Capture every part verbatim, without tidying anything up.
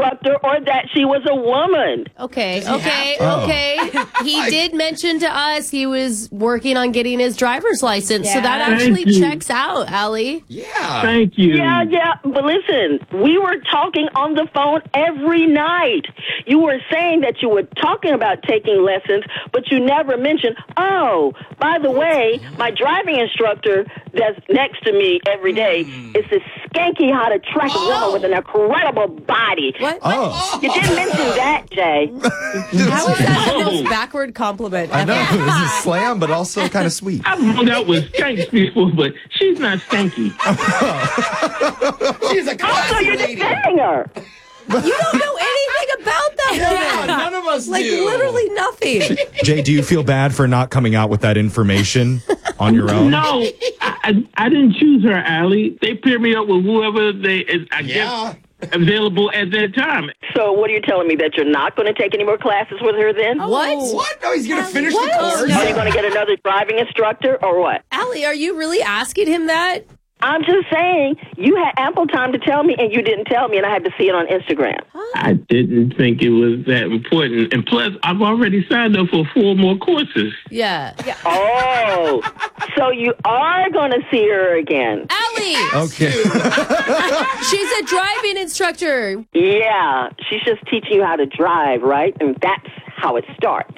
instructor or that she was a woman. Okay, okay, okay. Oh. He did mention to us he was working on getting his driver's license, Yeah. so that Thank actually you. checks out, Allie. Yeah. Thank you. Yeah, yeah, but listen, we were talking on the phone every night. You were saying that you were talking about taking lessons, but you never mentioned, oh, by the way, my driving instructor that's next to me every day Mm. is this skanky, hot, attractive woman with an incredible body. What? Oh. You didn't mention that, Jay. How is that the most backward compliment I ever? know. This is slam, but also kind of sweet. I've hung out with skanks before, but she's not skanky. She's a So classy you're lady. defending her. You don't know anything about that Yeah, woman. none of us Like, do. literally nothing. Jay, do you feel bad for not coming out with that information on your own? No, I, I, I didn't choose her, Allie. They paired me up with whoever they, is, I Yeah. guess, available at that time. So what are you telling me, that you're not going to take any more classes with her then? What? What? No, he's going to finish What? the course. Are you going to get another driving instructor or what? Allie, are you really asking him that? I'm just saying, you had ample time to tell me, and you didn't tell me, and I had to see it on Instagram. I didn't think it was that important. And plus, I've already signed up for four more courses. Yeah. Yeah. Oh, so you are going to see her again? Allie, Okay. she's a driving instructor. Yeah, she's just teaching you how to drive, right? And that's how it starts.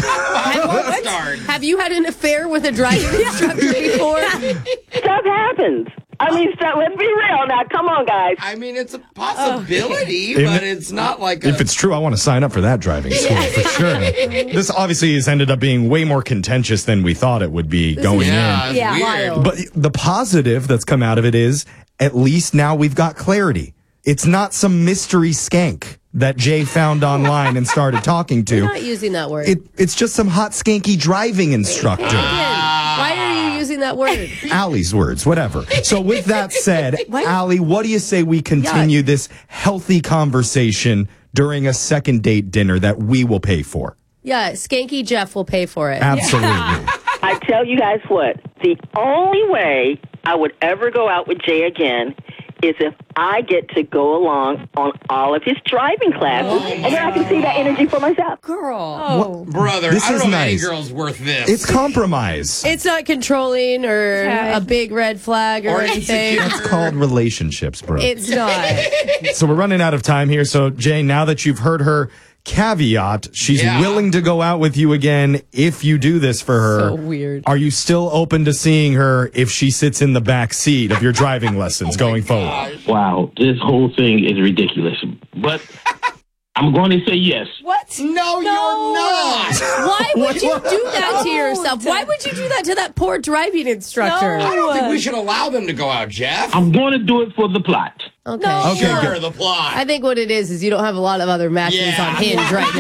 Let's start. Have you had an affair with a driving instructor before? Stuff happens. I mean, stuff, let's be real now. Come on, guys. I mean, it's a possibility, If- but it's not like a... If it's true, I want to sign up for that driving school for sure. This obviously has ended up being way more contentious than we thought it would be going yeah, in. it's Yeah, weird. wild. But the positive that's come out of it is at least now we've got clarity. It's not some mystery skank that Jay found online and started talking to. You're not using that word. It, it's just some hot skanky driving instructor. Why are you using that word? Allie's words, whatever. So with that said, Allie, what do you say we continue this healthy conversation during a second date dinner that we will pay for? Yeah, Skanky Jeff will pay for it. Absolutely. I tell you guys what, the only way I would ever go out with Jay again is if I get to go along on all of his driving classes, and then I can see that energy for myself. Girl. Oh. Brother, This I don't is know if nice. any girl's worth this. It's compromise. It's not controlling or Yeah. a big red flag or, Or anything. insecure. That's called relationships, bro. It's not. So we're running out of time here. So, Jay, now that you've heard her caveat, she's Yeah. willing to go out with you again if you do this for her. So weird. Are you still open to seeing her if she sits in the back seat of your driving lessons going forward? Wow, this whole thing is ridiculous. But I'm going to say yes. What? No, you're not. Why would you do that to yourself? Why would you do that to that poor driving instructor? I don't think we should allow them to go out, Jeff. I'm going to do it for the plot. Okay. Okay, sure, good. the plot. I think what it is is you don't have a lot of other matches Yeah. on Hinge right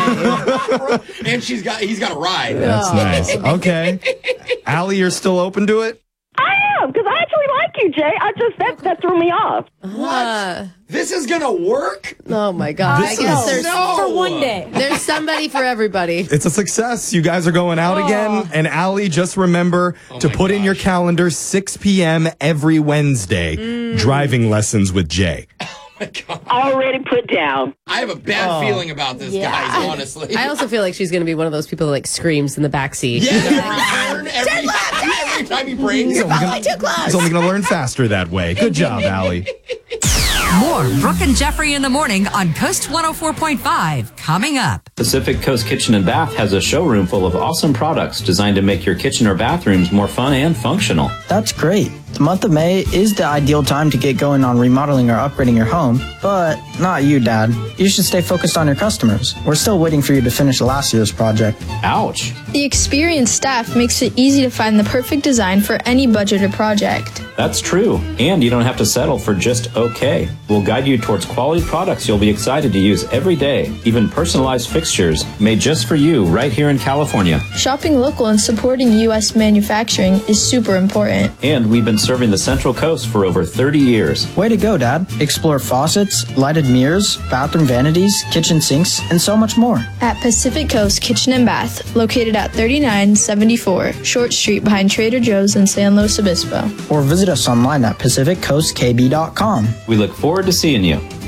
now, Jay. and she's got he's got a ride. That's nice. Okay. Allie, you're still open to it? I am, because I actually like you, Jay. I just, that, that threw me off. Uh, This is gonna work? oh my God. I This guess is- there's No. For one day. there's somebody for everybody. It's a success. You guys are going out again. And Allie, just remember to my put in your gosh. calendar six p.m. every Wednesday, driving lessons with Jay. Already put down. I have a bad feeling about this, guys, honestly. I also feel like she's going to be one of those people that like screams in the backseat. yeah, every turn, every, every time he breaks. He's only gonna- He's only going to learn faster that way. Good job, Allie. More Brooke and Jeffrey in the morning on Coast one oh four point five coming up. Pacific Coast Kitchen and Bath has a showroom full of awesome products designed to make your kitchen or bathrooms more fun and functional. That's great. The month of May is the ideal time to get going on remodeling or upgrading your home, but not you, Dad. You should stay focused on your customers. We're still waiting for you to finish last year's project. Ouch! The experienced staff makes it easy to find the perfect design for any budget or project. That's true. And you don't have to settle for just okay. We'll guide you towards quality products you'll be excited to use every day, even personalized fixtures made just for you right here in California. Shopping local and supporting U S manufacturing is super important. And we've been serving the Central Coast for over thirty years. Way to go, Dad. Explore faucets, lighted mirrors, bathroom vanities, kitchen sinks, and so much more. At Pacific Coast Kitchen and Bath, located at thirty-nine seventy-four Short Street behind Trader Joe's in San Luis Obispo. Or visit us online at pacific coast k b dot com. We look forward to seeing you.